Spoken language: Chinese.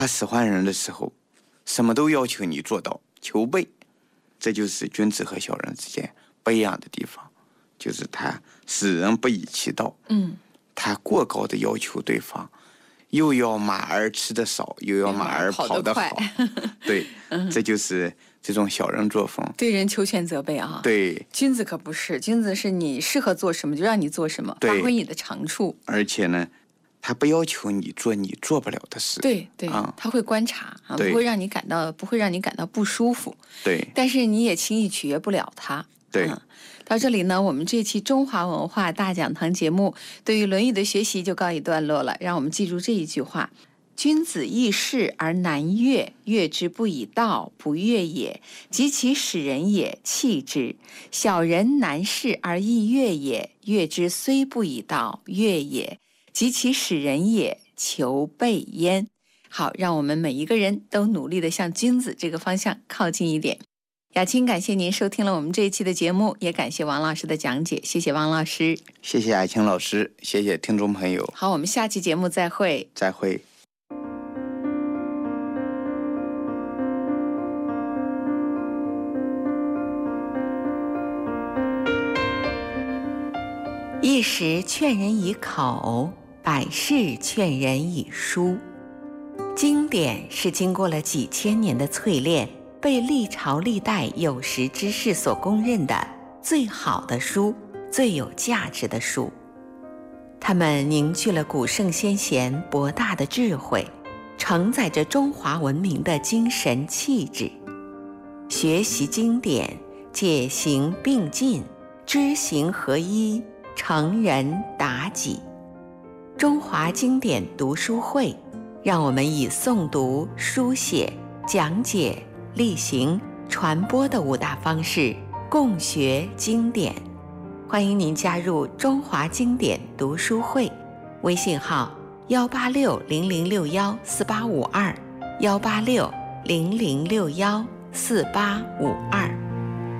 他使唤人的时候，什么都要求你做到，求备。这就是君子和小人之间不一样的地方，就是他使人不以其道。他过高的要求对方，又要马儿吃得少，又要马儿跑得好。对，这就是这种小人作风， 对人求全责备啊。 对， 君子可不是，君子是你适合做什么就让你做什么，发挥你的长处。 而且呢，他不要求你做你做不了的事。 对，他会观察啊，不会让你感到不舒服。 对， 但是你也轻易取悦不了他。 对。 到这里呢，我们这期中华文化大讲堂节目对于《论语》的学习就告一段落了。让我们记住这一句话：君子易事而难悦，悦之不以道，不悦也；及其使人也，弃之。小人难事而易悦也，悦之虽不以道，悦也；及其使人也，求备焉。好，让我们每一个人都努力的向君子这个方向靠近一点。雅青，感谢您收听了我们这一期的节目，也感谢王老师的讲解，谢谢王老师。 谢谢雅青老师，谢谢听众朋友。 好，我们下期节目再会。 再会。 一时劝人以口，百事劝人以书。经典是经过了几千年的淬炼，被历朝历代有识之士所公认的最好的书，最有价值的书。它们凝聚了古圣先贤博大的智慧，承载着中华文明的精神气质。学习经典，解行并进，知行合一，成人达己。中华经典读书会，让我们以诵读、书写、讲解、例行、传播的5大方式共学经典。欢迎您加入中华经典读书会，微信号18600614852，18600614852。